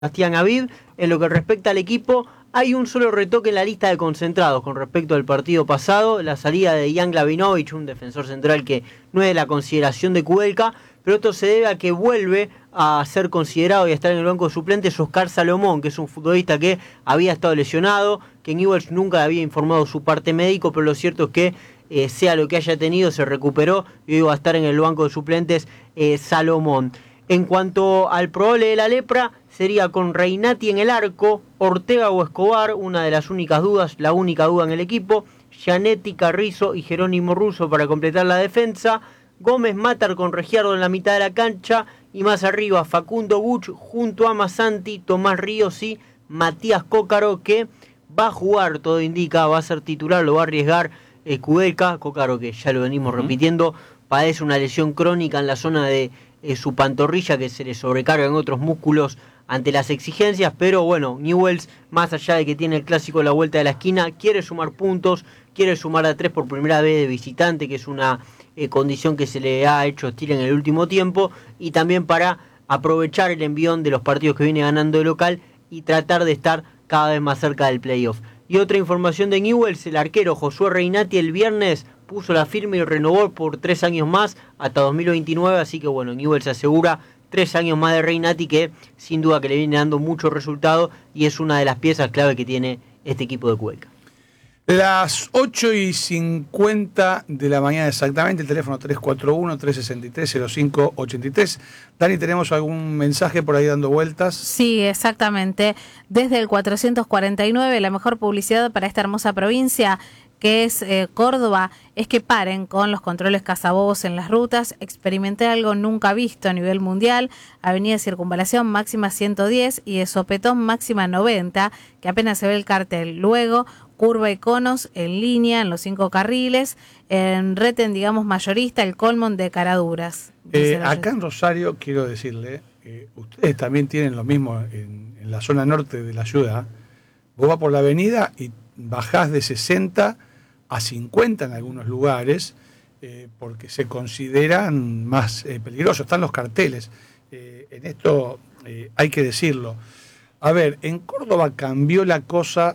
Sebastián Aviv. En lo que respecta al equipo, hay un solo retoque en la lista de concentrados con respecto al partido pasado, la salida de Jan Glavinovich, un defensor central que no es de la consideración de Kudelka, pero esto se debe a que vuelve a ser considerado y a estar en el banco de suplentes Oscar Salomón, que es un futbolista que había estado lesionado, que Newell's nunca había informado su parte médico, pero lo cierto es que sea lo que haya tenido, se recuperó y hoy va a estar en el banco de suplentes Salomón. En cuanto al probable de la lepra, sería con Reinati en el arco, Ortega o Escobar, una de las únicas dudas, la única duda en el equipo, Gianetti, Carrizo y Jerónimo Russo para completar la defensa, Gómez Matar con Regiardo en la mitad de la cancha y más arriba Facundo Buch junto a Masanti, Tomás Ríos y Matías Cócaro, que va a jugar, todo indica, va a ser titular, lo va a arriesgar Kudelka. Cócaro, que ya lo venimos repitiendo, padece una lesión crónica en la zona de su pantorrilla, que se le sobrecarga en otros músculos ante las exigencias, pero bueno, Newell's, más allá de que tiene el clásico a la vuelta de la esquina, quiere sumar puntos, quiere sumar a 3 por primera vez de visitante, que es una condición que se le ha hecho hostil en el último tiempo, y también para aprovechar el envión de los partidos que viene ganando de local y tratar de estar cada vez más cerca del playoff. Y otra información de Newell's, el arquero Josué Reinati el viernes puso la firma y renovó por 3 años más hasta 2029, así que bueno, Newell's asegura 3 años más de Reinati, que sin duda que le viene dando mucho resultado y es una de las piezas clave que tiene este equipo de Cuenca. Las 8:50 de la mañana exactamente, el teléfono 341-363-0583. Dani, ¿tenemos algún mensaje por ahí dando vueltas? Sí, exactamente. Desde el 449, la mejor publicidad para esta hermosa provincia, que es Córdoba, es que paren con los controles cazabobos en las rutas. Experimenté algo nunca visto a nivel mundial. Avenida Circunvalación máxima 110 y de sopetón máxima 90, que apenas se ve el cartel. Luego, curva y conos en línea en los 5 carriles. En Reten, digamos, mayorista, el colmón de caraduras. Acá en Rosario, quiero decirle, ustedes también tienen lo mismo en la zona norte de la ciudad. Vos vas por la avenida y bajás de 60 a 50 en algunos lugares, porque se consideran más peligrosos. Están los carteles. En esto hay que decirlo. A ver, en Córdoba cambió la cosa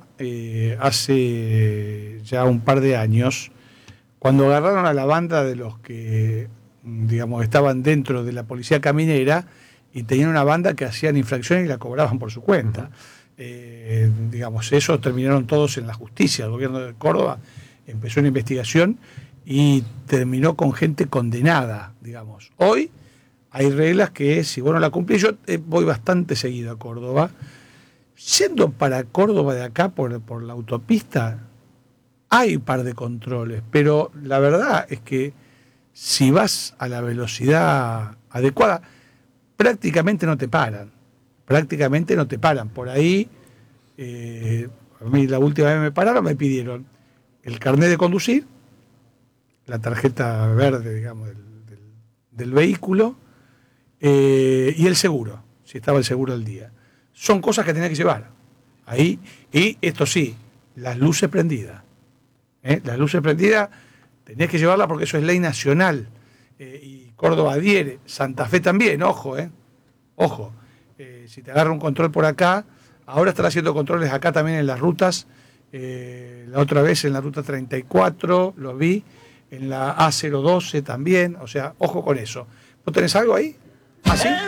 hace ya un par de años, cuando agarraron a la banda de los que, digamos, estaban dentro de la policía caminera y tenían una banda que hacían infracciones y la cobraban por su cuenta. Digamos, eso terminaron todos en la justicia. El gobierno de Córdoba empezó una investigación y terminó con gente condenada, digamos. Hoy hay reglas que si vos no la cumplís, yo voy bastante seguido a Córdoba. Yendo para Córdoba de acá por la autopista, hay un par de controles, pero la verdad es que si vas a la velocidad adecuada, prácticamente no te paran. Por ahí, a mí la última vez me pararon, me pidieron el carnet de conducir, la tarjeta verde, digamos, del vehículo, y el seguro, si estaba el seguro al día. Son cosas que tenía que llevar ahí. Y esto sí, las luces prendidas. Las luces prendidas tenías que llevarlas porque eso es ley nacional. Y Córdoba adhiere, Santa Fe también, ojo. Ojo. Si te agarra un control por acá, ahora están haciendo controles acá también en las rutas. La otra vez en la ruta 34 lo vi, en la A012 también. O sea, ojo con eso. ¿Vos tenés algo ahí? ¿Así?